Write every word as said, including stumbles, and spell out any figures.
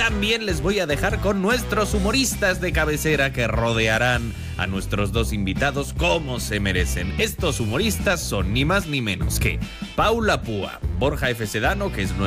también les voy a dejar con nuestros humoristas de cabecera que rodearán a nuestros dos invitados como se merecen. Estos humoristas son ni más ni menos que Paula Púa, Borja F. Sedano, que es nuestro